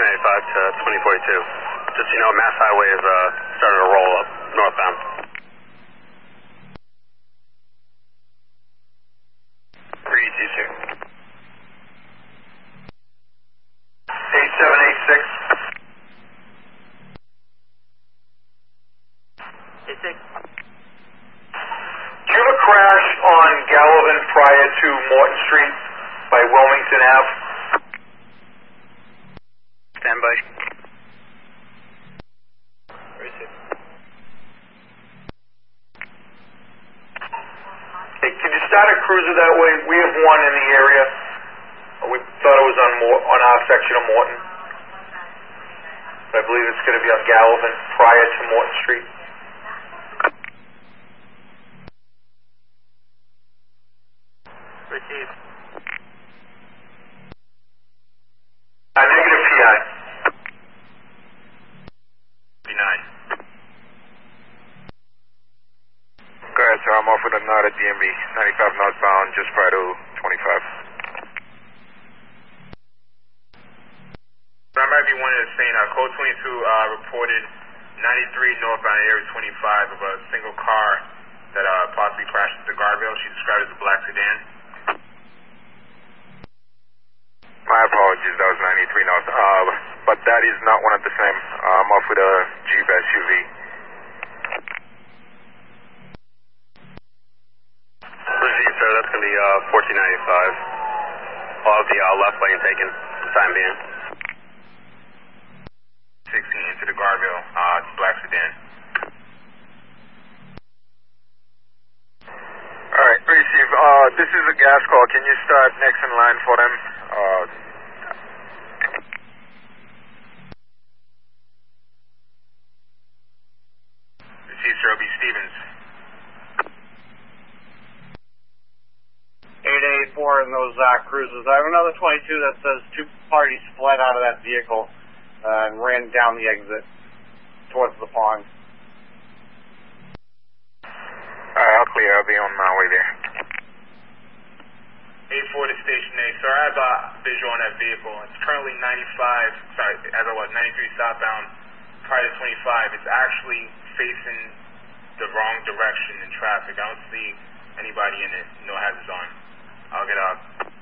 1495 to 2042. Just, Mass Highway is starting to roll up northbound. ETC. 8786. 86. Do you have a crash on Gallivan prior to Morton Street by Wilmington Ave? Stand by. Hey, can you start a cruiser that way? We have one in the area. We thought it was on our section of Morton. I believe it's going to be on Gallivan prior to Morton Street. Receive. Negative PI. 59. Go ahead, sir. I'm off with a nod at DMB. 95 northbound, just prior to 25. I might be one that's saying code 22 reported 93 northbound area 25 of a single car that possibly crashed into the guardrail. She described it as a black sedan. My apologies, that was 93 north. But that is not one of the same. I'm off with a Jeep SUV. Receive, sir. That's going to be 1495. I'll have the left lane taken for the time being. 16 into the guardrail. It's a black sedan. Alright, receive. This is a gas call. Can you start next in line for them? Receive, sir. It'll be Stevens. 884 in those cruises. I have another 22 that says two parties fled out of that vehicle and ran down the exit towards the pond. Alright, I'll clear. I'll be on my way there. 8-4 to Station A. Sir, I have a visual on that vehicle. It's currently 93 southbound prior to 25. It's actually facing the wrong direction in traffic. I don't see anybody in it. No hazards on. I'll get out.